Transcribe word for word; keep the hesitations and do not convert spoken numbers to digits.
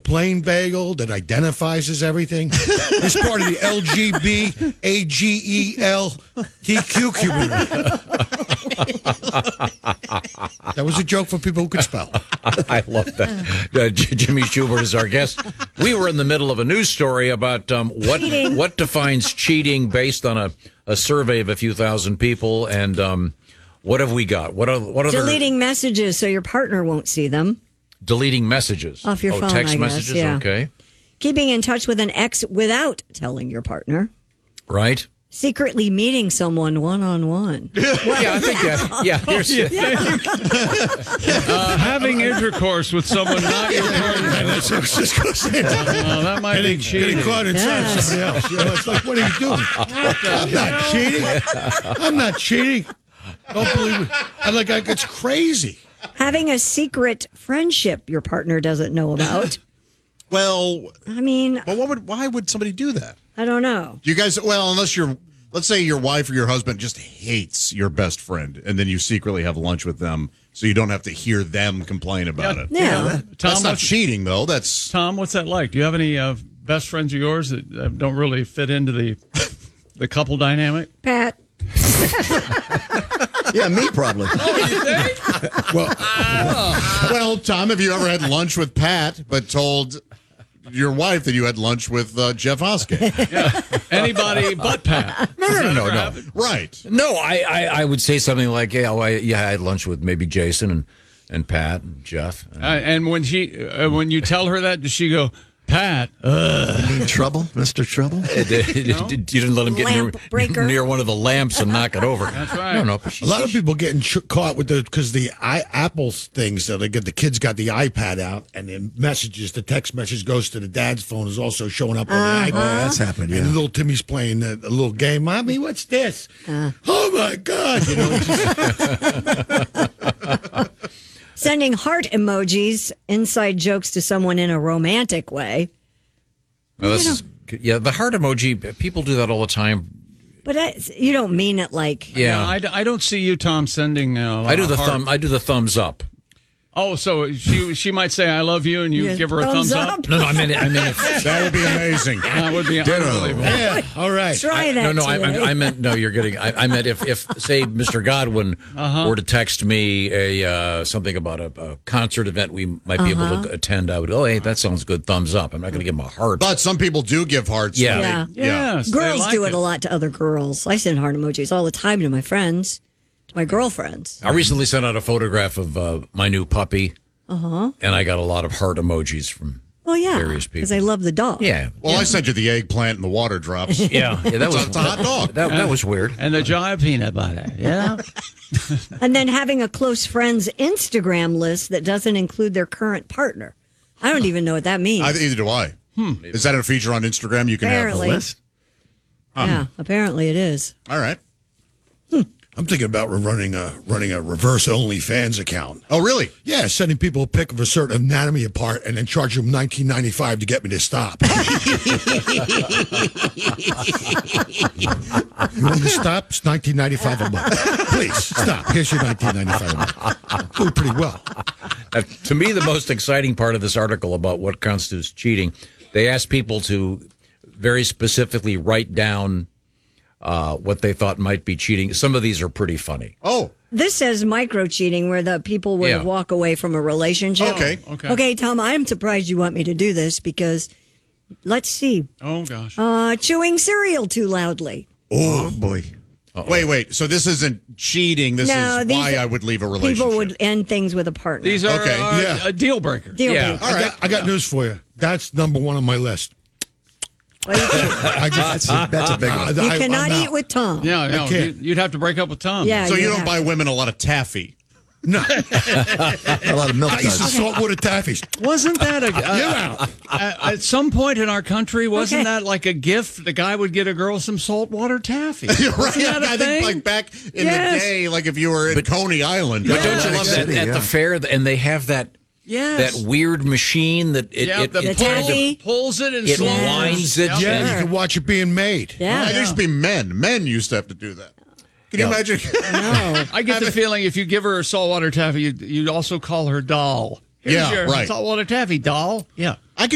plain bagel that identifies as everything. It's part of the L G B A G E L T Q community. That was a joke for people who could spell. I love that. Uh, J- Jimmy Schubert is our guest. We were in the middle of a news story about um, what Cheating. what defines cheating based on a, a survey of a few thousand people, and um, what have we got? What are what are Deleting messages so your partner won't see them. deleting messages Off your oh, phone, text I guess, messages? yeah. Okay, Keeping in touch with an ex without telling your partner. right. Secretly meeting someone one-on-one. Yeah, I think that. Yeah, here's, Uh, having intercourse with someone not your partner. That's what I was just going to say. Uh, that might be Getting, cheating. getting caught inside Yes. somebody else. You know, it's like, what are you doing? I'm not cheating. I'm not cheating. Don't believe it. I'm like, I- it's crazy. Having a secret friendship your partner doesn't know about. Well, I mean, but what would? Why would somebody do that? I don't know. You guys, well, unless you're, let's say your wife or your husband just hates your best friend, and then you secretly have lunch with them, so you don't have to hear them complain about it. Yeah. Tom, That's not what's, cheating, though. That's Tom, what's that like? Do you have any uh, best friends of yours that uh, don't really fit into the the couple dynamic? Pat. Yeah, me probably. Well, well, Tom. Have you ever had lunch with Pat, but told your wife that you had lunch with uh, Jeff Hoskett? Anybody but Pat? no, no, no, no, no. Right. No, I, I, I would say something like, yeah, well, I, yeah, I had lunch with maybe Jason and, and Pat and Jeff. And, Uh, and when she, uh, when you tell her that, does she go, Pat? Uh, You mean trouble, Mister Trouble? It- it- it- you didn't let him get near, Lamp breaker. near one of the lamps and knock it over. That's right. No, no. a lot of people getting ch- caught with the because the I, Apple things that they get the kids got the iPad out and the messages, the text message goes to the dad's phone is also showing up on the iPad. Oh, that's happened, yeah. And little Timmy's playing a, a little game. Mommy, what's this? Oh my God! You know, it's just, Sending heart emojis, inside jokes to someone in a romantic way. Well, this is, yeah, the heart emoji, people do that all the time. But I, you don't mean it like... Yeah. no, I, d- I don't see you, Tom, sending. Uh, I do the heart- thumb. I do the thumbs up. Oh, so she she might say "I love you" and you Yeah, give her a thumbs thumbs up. up. No, no, I mean, I mean, if, That would be amazing. That would be unbelievable. yeah. All right. Try that no, no, I, today. I, I meant no. You're getting. I, I meant if, if say Mister Godwin were to text me a uh, something about a, a concert event we might be able to attend, I would. Oh, hey, that sounds good. Thumbs up. I'm not going to give him a heart. But some people do give hearts. Yeah. when Yeah. they- yeah. Yes, they Girls like do it a lot to other girls. I send heart emojis all the time to my friends, to my girlfriends. I recently sent out a photograph of uh, my new puppy, uh-huh. and I got a lot of heart emojis from Well, yeah, various because people. I love the dog. Yeah, Well, I sent you the eggplant and the water drops. yeah, yeah. That was It's a hot dog. That, that was weird. And the jar peanut butter. Yeah. And then having a close friends Instagram list that doesn't include their current partner. I don't even know what that means. I, either do I. Is that a feature on Instagram? You can Apparently. have. List? yeah, apparently it is. All right. I'm thinking about running a running a reverse OnlyFans account. Oh, really? Yeah, sending people a pic of a certain anatomy part and then charge them nineteen ninety-five to get me to stop. You want me to stop? It's nineteen ninety-five a month. Please stop. Here's your nineteen ninety-five a month. Do pretty well. Uh, to me, the most exciting part of this article about what constitutes cheating, they asked people to very specifically write down uh, what they thought might be cheating. Some of these are pretty funny. Oh, This says micro cheating, where the people would Yeah. walk away from a relationship. okay. Okay. Okay, Tom, I'm surprised you want me to do this because, let's see, Oh gosh. uh, chewing cereal too loudly. Oh, boy. Wait, wait. So this isn't cheating. This No, is these why are- I would leave a relationship. People would end things with a partner. These are, Okay, are yeah. a deal breaker. Deal Yeah. breaker. All I right. got, I got news for you. That's number one on my list. Well, you can- I just, That's a, that's a big one. you I- cannot I'm eat out. with Tom. Yeah, no, can't. you- you'd have to break up with Tom. Yeah, So you don't have buy to. women a lot of taffy. No, A lot of milk I used to duds. saltwater taffies. Wasn't that a, uh, You're out. at, at some point in our country? Wasn't Okay. that like a gift? The guy would get a girl some saltwater taffy. You're right. Wasn't that a I thing? think like back in Yes. the day, like if you were in Coney Island. But don't you Atlantic love that City, at yeah. the fair, and they have that Yes. that weird machine that it, yeah, it, the it pull- kind of taffy. pulls it and it slows. winds it. Yeah, and- you can watch it being made. Yeah. There used to be men. Men used to have to do that. Can you Yeah. imagine? No. I get the feeling if you give her a saltwater taffy, you'd, you'd also call her doll. Here's Yeah, your right. saltwater taffy, doll. Yeah.